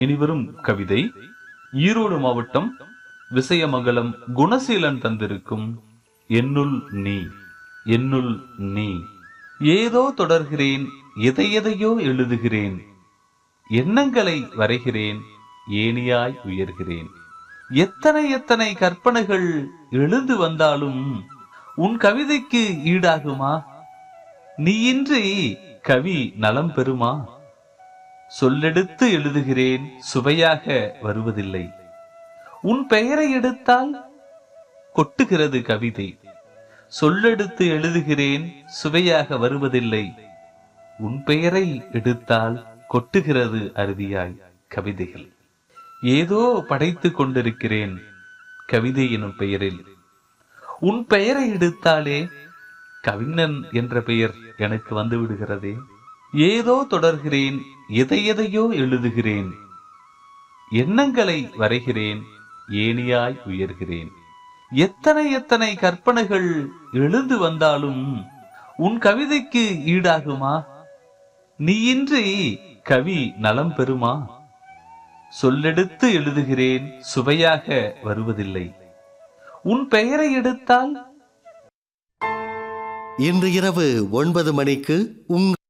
இனிவரும் கவிதை ஈரோடு மாவட்டம் விசயமங்கலம் குணசீலன் தந்திருக்கும் என்னுள் நீ. என்னுள் நீ. ஏதோ தொடர்கிறேன், எதையெதையோ எழுதுகிறேன், எண்ணங்களை வரைகிறேன், ஏணியாய் உயர்கிறேன். எத்தனை எத்தனை கற்பனைகள் எழுந்து வந்தாலும் உன் கவிதைக்கு ஈடாகுமா? நீயின்றி கவி நலம் பெறுமா? சொல்லெடுத்து எழுதுகிறேன், சுவையாக வருவதில்லை. உன் பெயரை எடுத்தால் கொட்டுகிறது கவிதை. சொல்லெடுத்து எழுதுகிறேன், சுவையாக வருவதில்லை. உன் பெயரை எடுத்தால் கொட்டுகிறது அருவியாய் கவிதைகள். ஏதோ படைத்துக் கொண்டிருக்கிறேன் கவிதை எனும் பெயரில். உன் பெயரை எடுத்தாலே கவிஞன் என்ற பெயர் எனக்கு வந்து விடுகிறதே. ஏதோ தொடர்கிறேன், எதையெதையோ எழுதுகிறேன், எண்ணங்களை வரைகிறேன், ஏணியாய் உயர்கிறேன். எத்தனை எத்தனை கற்பனைகள் எழுந்து வந்தாலும் உன் கவிதைக்கு ஈடாகுமா? நீயின்றி கவி நலம் பெறுமா? சொல்லெடுத்து எழுதுகிறேன், சுவையாக வருவதில்லை. உன் பெயரை எடுத்தால் இன்று இரவு 9 மணிக்கு